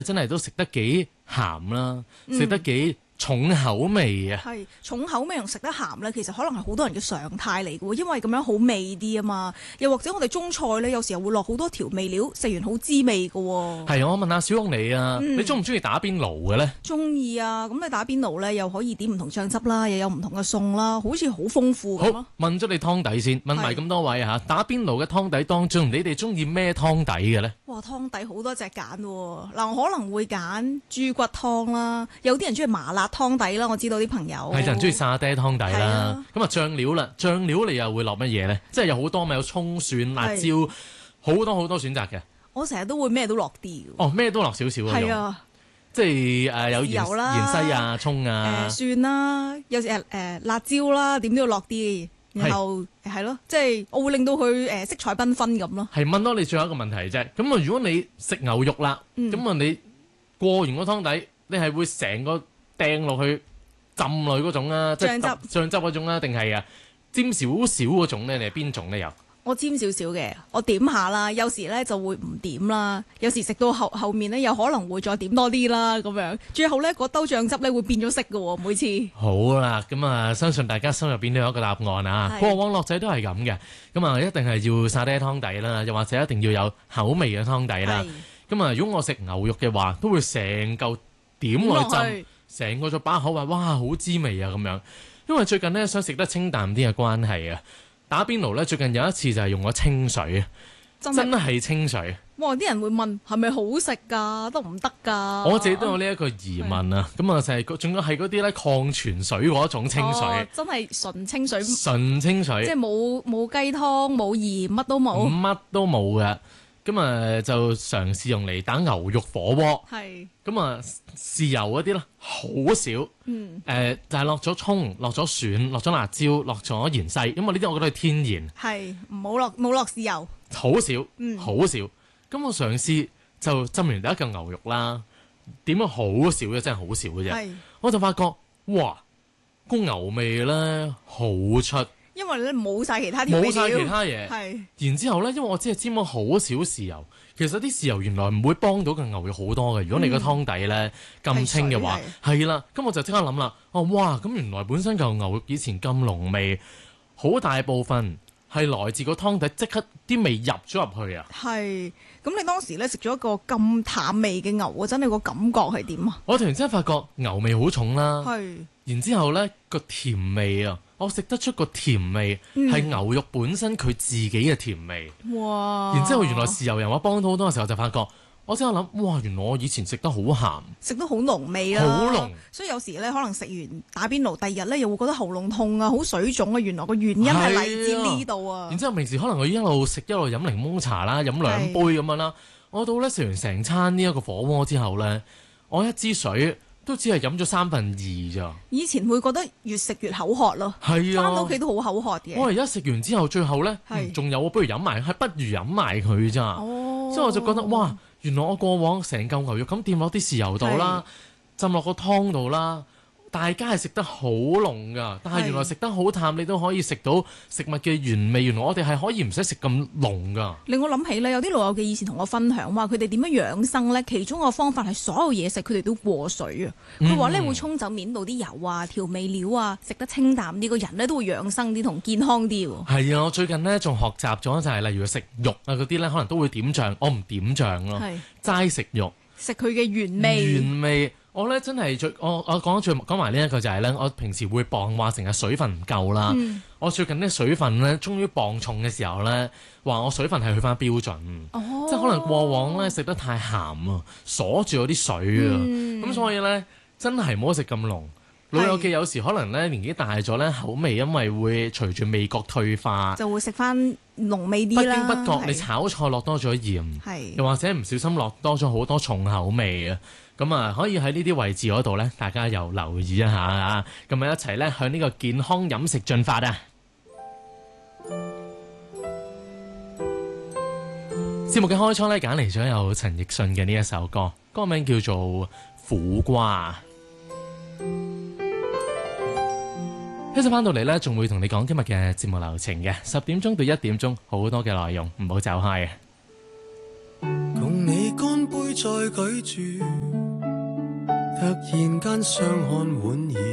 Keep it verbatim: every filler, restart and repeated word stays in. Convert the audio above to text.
真係都食得幾鹹啦，食得幾重口味啊！ 係重口味同食得鹹咧，其實可能係好多人嘅常態嚟嘅喎，因為咁樣好味啲啊嘛。又或者我哋中菜咧，有時候會落好多調味料，食完好滋味嘅喎。 係，我問下小玉你啊， 嗯、 你中唔中意打邊爐嘅咧？ 中意啊！咁你打邊爐咧，又可以點唔同醬汁啦，又有唔同嘅餸啦，好似好豐富咁咯。 好，問咗你湯底先，問埋咁多位嚇，打邊爐嘅湯底當中，你哋中意咩湯底嘅咧？ 哇，湯底好多隻揀喎。嗱，我可能會揀豬骨湯啦，有啲人中意麻辣湯底啦，我知道啲朋友係有人中意沙爹湯底啦。咁啊醬料啦，醬料你又會落乜嘢咧？即係有好多咪有葱蒜辣椒，好多好多選擇嘅。 我成日都會咩都落啲。 哦，咩都落少少啊。 係啊， 即係誒有芫芫茜啊、葱啊、 誒蒜啦，有時誒誒辣椒啦，點都要落啲。然後係咯，即係我會令到佢誒色彩繽紛咁咯。係問多你最後一個問題啫。咁啊，如果你食牛肉啦，咁啊、嗯、你過完個湯底，你係會成個掟落去浸落去嗰種啊，即係醬汁醬汁嗰種啊，定係啊尖少少嗰種咧？你係邊種咧？又我尖少少嘅，我點下啦。有時咧就會唔點啦，有時食到後後面咧，有可能會再點多啲啦咁樣。最後咧，嗰兜醬汁咧會變咗色嘅喎，每次。 好啦，咁啊，相信大家心入邊都有一個答案啊。過往樂仔都係咁嘅，咁啊一定係要沙爹湯底啦，又或者一定要有口味嘅湯底啦。咁啊，如果我食牛肉嘅話，都會成嚿點落去浸，成個咗把口話，哇，好滋味啊咁樣。因為最近呢，想食得清淡啲嘅關係啊。打邊爐咧，最近有一次就係用咗清水，真係清水。 哇！啲人會問係咪好食㗎？得唔得㗎？ 我自己都有呢一個疑問啊。咁啊就係仲要係嗰啲咧礦泉水嗰種清水， 哦、真係純清水。 純清水，即係冇冇雞湯、冇鹽，乜都冇。 乜都冇嘅。咁啊就嘗試用嚟打牛肉火鍋。 係。 咁啊豉油嗰啲咧好少。嗯。誒、呃、就係落咗葱、落咗蒜、落咗辣椒、落咗芫茜。因為呢啲我覺得係天然。係， 唔好落冇落豉油。 好少。 嗯。 好少。咁我嘗試就浸完第一嚿牛肉啦。點樣好少嘅，真係好少嘅啫。係。我就發覺，哇，個牛味咧好出。 因為咧冇晒其他調味料， 冇晒其他嘢。 係。然之後咧，因為我只係沾咗好少豉油，其實啲豉油原來唔會幫到個牛肉好多嘅。如果你個湯底咧咁清嘅話，係啦。咁我就即刻諗啦，哦，哇！咁原來本身嚿牛肉以前咁濃味，好大部分係來自個湯底，即刻啲味入咗入去啊。 係。咁你當時咧食咗一個咁淡味嘅牛嗰陣，你個感覺係點啊？ 我突然之間發覺牛味好重啦。 係。然之後咧個甜味啊。我食得出個甜味係、嗯、牛肉本身佢自己嘅甜味。哇！然之後原來豉油人話幫到好多嘅時候，就發覺我先諗，哇！原來我以前食得好鹹， 食得好濃味啦， 好濃。 所以有時咧可能食完打邊爐，第二日咧又會覺得喉嚨痛啊，好水腫啊。原來個原因係嚟自呢度啊。然之後平時可能我一路食一路飲檸檬茶啦，飲兩杯咁樣啦。我到咧食完成餐呢一個火鍋之後咧，我一支水都只係飲咗三分二咋。以前會覺得越食越口渴咯，係啊，翻到屋企都好口渴嘅。我而家食完之後，最後咧仲、嗯、有，不如飲埋，係不如飲埋佢咋。哦，所以我就覺得哇，原來我過往成嚿牛肉咁掂落啲豉油度啦，浸落個湯度啦。大家係食得好濃㗎，但係原來食得好淡，你都可以食到食物嘅原味。原來我哋係可以唔使食咁濃㗎。令我諗起咧，有啲老友記以前同我分享話，佢哋點樣養生咧？其中個方法係所有嘢食佢哋都過水啊。佢話咧會沖走面度啲油啊、調味料啊，食得清淡啲，個人咧都會養生啲同健康啲喎。係啊，我最近咧仲學習咗就係例如食肉啊嗰啲咧，可能都會點醬，我唔點醬咯，齋食肉，食佢嘅原味。原味。我咧真係最我我講最講埋呢一個就係、是、咧，我平時會磅話成日水分唔夠啦。嗯、我最近啲水分咧，終於磅重嘅時候咧，話我水分係去翻標準。哦、即係可能過往咧食得太鹹啊，鎖住咗啲水啊。咁、嗯、所以咧真係唔好食咁濃。老友記有時可能咧年紀大咗咧，口味因為會隨住味覺退化，就會食翻濃味啲啦。不經不覺你炒菜落多咗鹽，又或者唔小心落多咗好多重口味啊。咁啊，可以喺呢啲位置嗰度咧，大家又留意一下啊！咁啊，一齊咧向呢個健康飲食進發啊！節目嘅開初咧，揀嚟咗有陳奕迅嘅呢一首歌，歌名叫做《苦瓜》。一陣翻到嚟咧，仲會同你講今日嘅節目流程嘅，十點鐘到一點鐘，好多嘅內容，唔好走開啊！共你乾杯再舉箸，突然間相看莞爾。